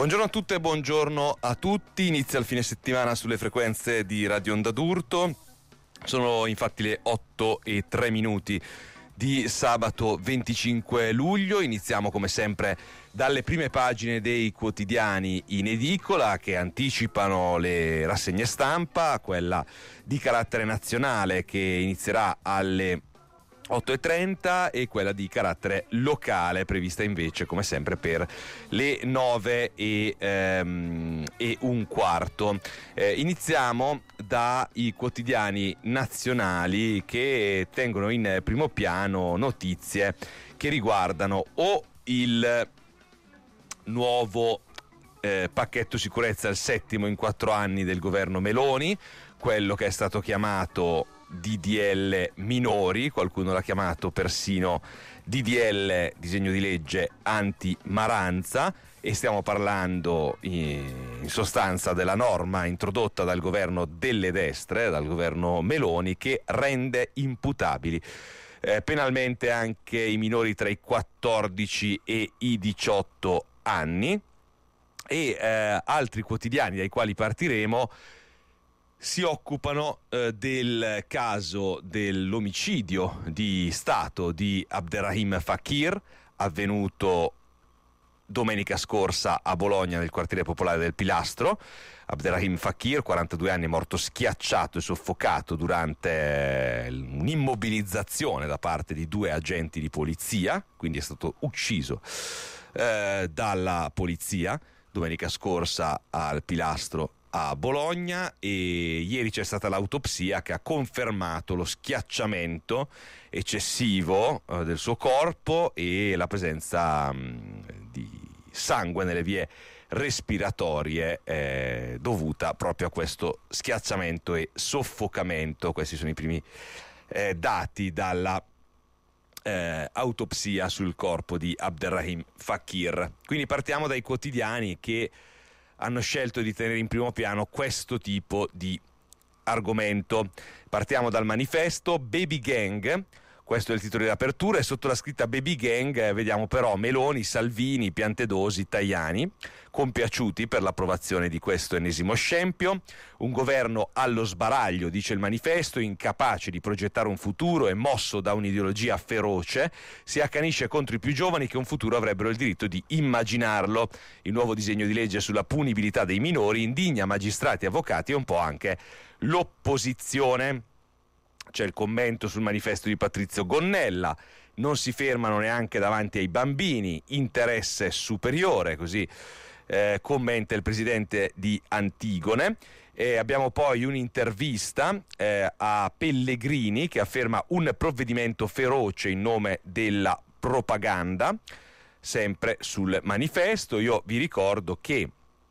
Buongiorno a tutte e buongiorno a tutti. Inizia il fine settimana sulle frequenze di Radio Onda d'Urto. Sono infatti le 8:03 di sabato 25 luglio. Iniziamo come sempre dalle prime pagine dei quotidiani in edicola che anticipano le rassegne stampa, quella di carattere nazionale che inizierà alle 8:30 e quella di carattere locale prevista invece come sempre per le 9:15. Iniziamo dai quotidiani nazionali che tengono in primo piano notizie che riguardano o il nuovo pacchetto sicurezza, il settimo in 4 anni del governo Meloni, quello che è stato chiamato DDL minori, qualcuno l'ha chiamato persino DDL, disegno di legge anti-maranza, e stiamo parlando in sostanza della norma introdotta dal governo delle destre, dal governo Meloni, che rende imputabili penalmente anche i minori tra i 14 e i 18 anni. E altri quotidiani dai quali partiremo si occupano del caso dell'omicidio di Stato di Abderrahim Fakir, avvenuto domenica scorsa a Bologna nel quartiere popolare del Pilastro. Abderrahim Fakir, 42 anni, è morto schiacciato e soffocato durante un'immobilizzazione da parte di 2 agenti di polizia, quindi è stato ucciso dalla polizia domenica scorsa al Pilastro a Bologna, e ieri c'è stata l'autopsia che ha confermato lo schiacciamento eccessivo del suo corpo e la presenza di sangue nelle vie respiratorie dovuta proprio a questo schiacciamento e soffocamento. Questi sono i primi dati dalla autopsia sul corpo di Abderrahim Fakir. Quindi partiamo dai quotidiani che hanno scelto di tenere in primo piano questo tipo di argomento. Partiamo dal Manifesto. Baby Gang, questo è il titolo di apertura, e sotto la scritta Baby Gang vediamo però Meloni, Salvini, Piantedosi, Tajani compiaciuti per l'approvazione di questo ennesimo scempio. Un governo allo sbaraglio, dice il Manifesto, incapace di progettare un futuro e mosso da un'ideologia feroce, si accanisce contro i più giovani che un futuro avrebbero il diritto di immaginarlo. Il nuovo disegno di legge sulla punibilità dei minori indigna magistrati, avvocati e un po' anche l'opposizione. C'è il commento sul Manifesto di Patrizio Gonnella: non si fermano neanche davanti ai bambini, interesse superiore, così commenta il presidente di Antigone. Abbiamo poi un'intervista a Pellegrini che afferma un provvedimento feroce in nome della propaganda, sempre sul Manifesto. Io vi ricordo che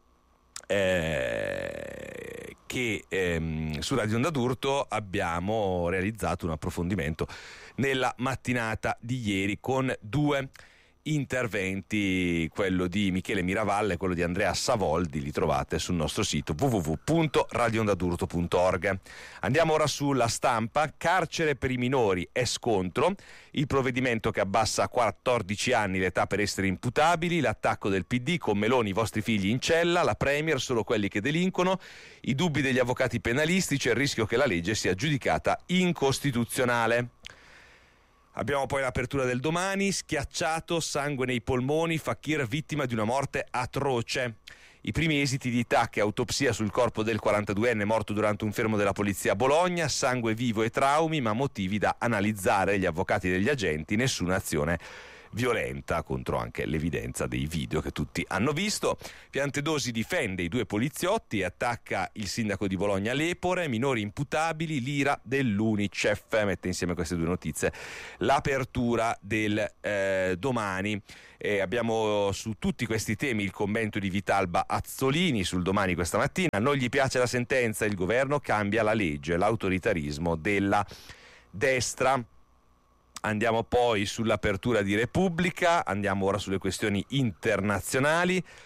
su Radio Onda d'Urto abbiamo realizzato un approfondimento nella mattinata di ieri con 2 interventi, quello di Michele Miravalle e quello di Andrea Savoldi. Li trovate sul nostro sito www.radioondadurto.org. Andiamo ora sulla Stampa. Carcere per i minori è scontro, il provvedimento che abbassa a 14 anni l'età per essere imputabili, l'attacco del PD con Meloni, i vostri figli in cella, la Premier, solo quelli che delinquono, i dubbi degli avvocati penalisti, c'è il rischio che la legge sia giudicata incostituzionale. Abbiamo poi l'apertura del Domani. Schiacciato, sangue nei polmoni, Fakir vittima di una morte atroce. I primi esiti di TAC e autopsia sul corpo del 42enne morto durante un fermo della polizia a Bologna, sangue vivo e traumi, ma motivi da analizzare. Gli avvocati degli agenti, nessuna azione violenta, contro anche l'evidenza dei video che tutti hanno visto. Piantedosi difende i 2 poliziotti e attacca il sindaco di Bologna Lepore, minori imputabili, l'ira dell'Unicef. Mette insieme queste 2 notizie l'apertura del Domani. Abbiamo su tutti questi temi il commento di Vitalba Azzolini sul Domani questa mattina. Non gli piace la sentenza, il governo cambia la legge, l'autoritarismo della destra. Andiamo poi sull'apertura di Repubblica, andiamo ora sulle questioni internazionali.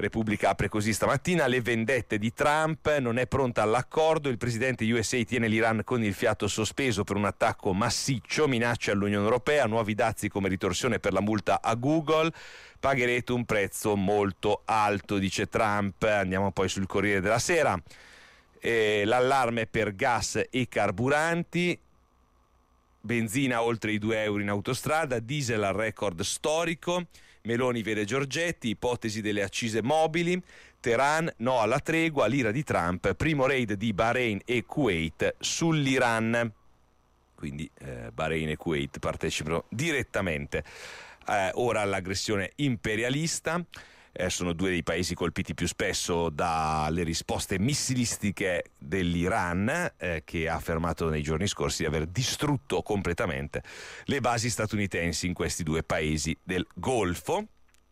Repubblica apre così stamattina: le vendette di Trump, non è pronta all'accordo, il presidente USA tiene l'Iran con il fiato sospeso per un attacco massiccio, minaccia all'Unione Europea, nuovi dazi come ritorsione per la multa a Google, pagherete un prezzo molto alto, dice Trump. Andiamo poi sul Corriere della Sera. L'allarme per gas e carburanti, benzina oltre i 2 euro in autostrada, diesel al record storico, Meloni vede Giorgetti, ipotesi delle accise mobili, Teheran no alla tregua, l'ira di Trump, primo raid di Bahrain e Kuwait sull'Iran. Quindi Bahrain e Kuwait partecipano direttamente ora all'aggressione imperialista. Sono 2 dei paesi colpiti più spesso dalle risposte missilistiche dell'Iran, che ha affermato nei giorni scorsi di aver distrutto completamente le basi statunitensi in questi 2 paesi del Golfo.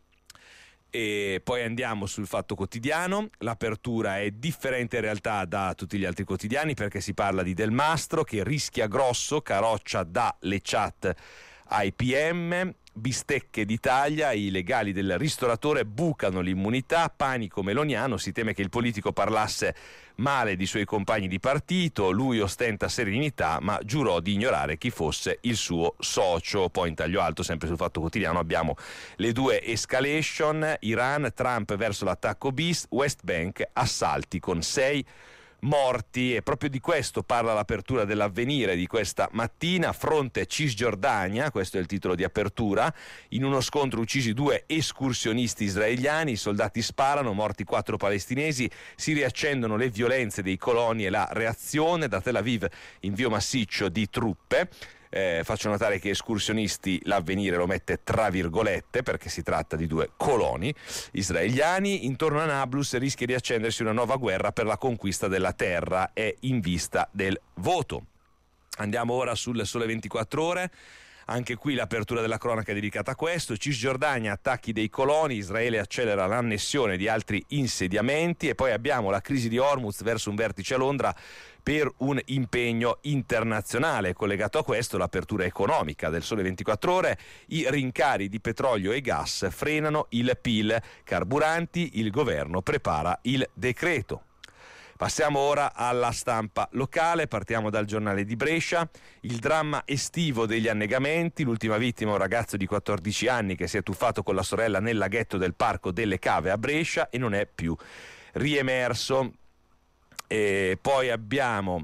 E poi andiamo sul Fatto Quotidiano. L'apertura è differente in realtà da tutti gli altri quotidiani, perché si parla di Del Mastro che rischia grosso, Caroccia dà le chat ai PM, bistecche d'Italia, i legali del ristoratore bucano l'immunità, panico meloniano, si teme che il politico parlasse male di suoi compagni di partito, lui ostenta serenità ma giurò di ignorare chi fosse il suo socio. Poi in taglio alto, sempre sul Fatto Quotidiano, abbiamo le 2 escalation: Iran, Trump verso l'attacco bis, West Bank, assalti con 6 morti, e proprio di questo parla l'apertura dell'Avvenire di questa mattina. Fronte Cisgiordania, questo è il titolo di apertura, in uno scontro uccisi 2 escursionisti israeliani, i soldati sparano, morti 4 palestinesi, si riaccendono le violenze dei coloni e la reazione. Da Tel Aviv invio massiccio di truppe. Faccio notare che escursionisti l'Avvenire lo mette tra virgolette, perché si tratta di 2 coloni israeliani. Intorno a Nablus rischia di accendersi una nuova guerra per la conquista della terra, è in vista del voto. Andiamo ora sul Sole 24 Ore. Anche qui l'apertura della cronaca è dedicata a questo: Cisgiordania, attacchi dei coloni, Israele accelera l'annessione di altri insediamenti, e poi abbiamo la crisi di Hormuz verso un vertice a Londra per un impegno internazionale. Collegato a questo l'apertura economica del Sole 24 Ore, i rincari di petrolio e gas frenano il PIL, carburanti, il governo prepara il decreto. Passiamo ora alla stampa locale, partiamo dal Giornale di Brescia. Il dramma estivo degli annegamenti, l'ultima vittima un ragazzo di 14 anni che si è tuffato con la sorella nel laghetto del Parco delle Cave a Brescia e non è più riemerso. Poi abbiamo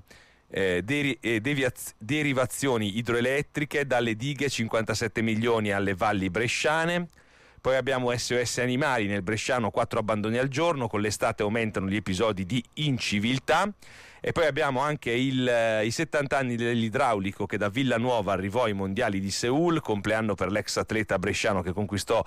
derivazioni idroelettriche dalle dighe, 57 milioni alle valli bresciane. Poi abbiamo SOS Animali nel bresciano, 4 abbandoni al giorno, con l'estate aumentano gli episodi di inciviltà. E poi abbiamo anche i 70 anni dell'idraulico che da Villanuova arrivò ai mondiali di Seul, compleanno per l'ex atleta bresciano che conquistò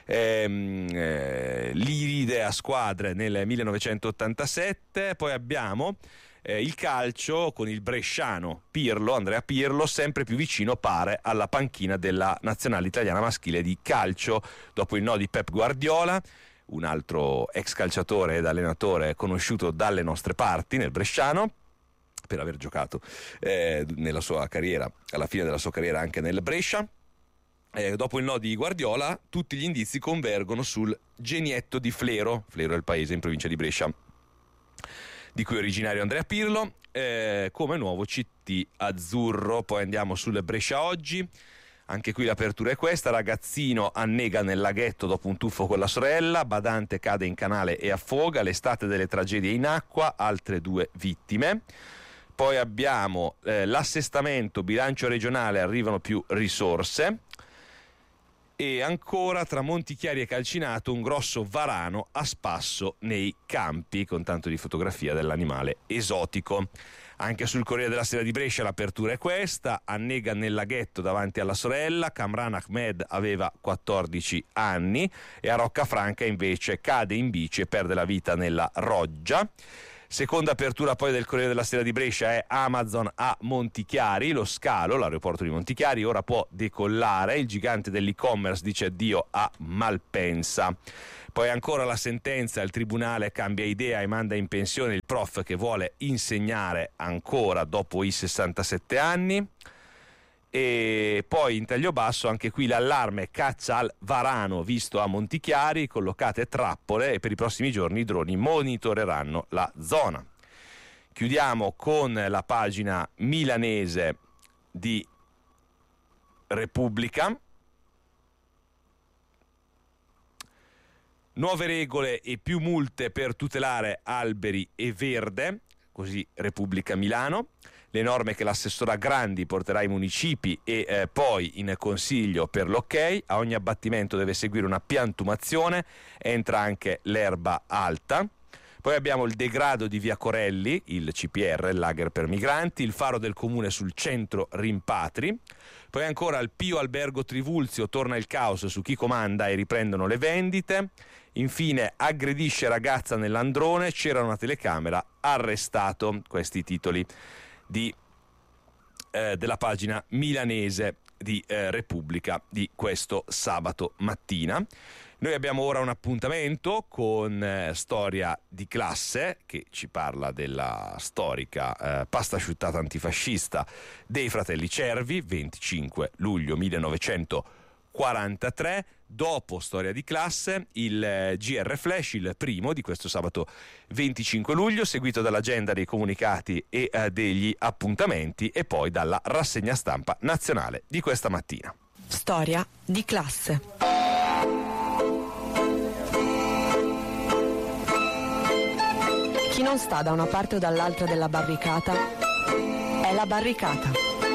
l'Iride a squadre nel 1987. Poi abbiamo il calcio con il bresciano Pirlo, Andrea Pirlo, sempre più vicino pare alla panchina della nazionale italiana maschile di calcio dopo il no di Pep Guardiola, un altro ex calciatore ed allenatore conosciuto dalle nostre parti nel bresciano per aver giocato nella sua carriera, alla fine della sua carriera anche nel Brescia. Dopo il no di Guardiola tutti gli indizi convergono sul genietto di Flero è il paese in provincia di Brescia di cui è originario Andrea Pirlo, come nuovo CT azzurro. Poi andiamo sul Brescia Oggi, anche qui l'apertura è questa: ragazzino annega nel laghetto dopo un tuffo con la sorella, badante cade in canale e affoga, l'estate delle tragedie in acqua, altre 2 vittime. Poi abbiamo l'assestamento, bilancio regionale, arrivano più risorse. E ancora tra Montichiari e Calcinato un grosso varano a spasso nei campi, con tanto di fotografia dell'animale esotico. Anche sul Corriere della Sera di Brescia l'apertura è questa: annega nel laghetto davanti alla sorella, Kamran Ahmed aveva 14 anni, e a Roccafranca invece cade in bici e perde la vita nella roggia. Seconda apertura poi del Corriere della Sera di Brescia è Amazon a Montichiari, lo scalo, l'aeroporto di Montichiari ora può decollare, il gigante dell'e-commerce dice addio a Malpensa. Poi ancora la sentenza, il tribunale cambia idea e manda in pensione il prof che vuole insegnare ancora dopo i 67 anni. E poi in taglio basso anche qui l'allarme caccia al varano visto a Montichiari, collocate trappole e per i prossimi giorni i droni monitoreranno la zona. Chiudiamo con la pagina milanese di Repubblica. Nuove regole e più multe per tutelare alberi e verde, così Repubblica Milano. Le norme che l'assessora Grandi porterà ai municipi e poi in consiglio per l'ok. A ogni abbattimento deve seguire una piantumazione, entra anche l'erba alta. Poi abbiamo il degrado di via Corelli, il CPR, il lager per migranti, il faro del comune sul centro rimpatri. Poi ancora al Pio Albergo Trivulzio torna il caos su chi comanda e riprendono le vendite. Infine aggredisce ragazza nell'Androne, c'era una telecamera, arrestato. Questi i titoli della pagina milanese di Repubblica di questo sabato mattina. Noi abbiamo ora un appuntamento con Storia di classe, che ci parla della storica pasta asciuttata antifascista dei fratelli Cervi, 25 luglio 1943. Dopo Storia di classe, il GR Flash, il primo di questo sabato 25 luglio, seguito dall'agenda dei comunicati e degli appuntamenti, e poi dalla rassegna stampa nazionale di questa mattina. Storia di classe. Chi non sta da una parte o dall'altra della barricata è la barricata.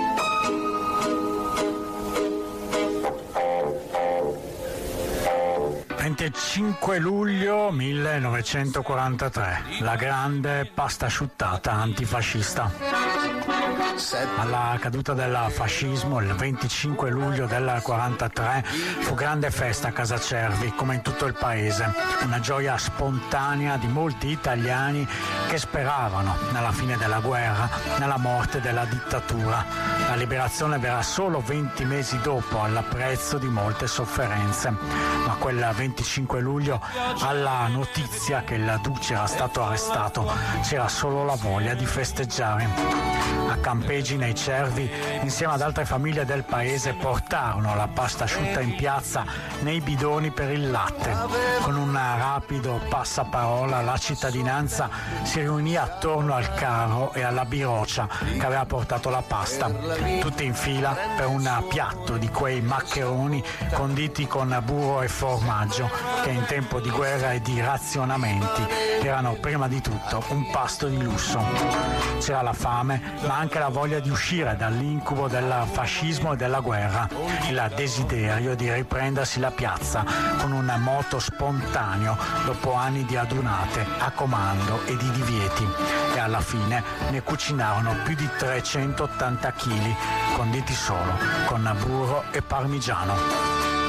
«25 luglio 1943, la grande pasta asciuttata antifascista». Alla caduta del fascismo, il 25 luglio del 43, fu grande festa a Casa Cervi, come in tutto il paese. Una gioia spontanea di molti italiani che speravano nella fine della guerra, nella morte della dittatura. La liberazione verrà solo 20 mesi dopo, al prezzo di molte sofferenze. Ma quel 25 luglio, alla notizia che il duce era stato arrestato, c'era solo la voglia di festeggiare. A Campegi, nei Cervi, insieme ad altre famiglie del paese, portarono la pasta asciutta in piazza nei bidoni per il latte. Con un rapido passaparola la cittadinanza si riunì attorno al carro e alla biroccia che aveva portato la pasta, tutti in fila per un piatto di quei maccheroni conditi con burro e formaggio che in tempo di guerra e di razionamenti erano prima di tutto un pasto di lusso. C'era la fame, ma anche la voglia di uscire dall'incubo del fascismo e della guerra, il desiderio di riprendersi la piazza con un moto spontaneo dopo anni di adunate a comando e di divieti, e alla fine ne cucinarono più di 380 kg, conditi solo con burro e parmigiano.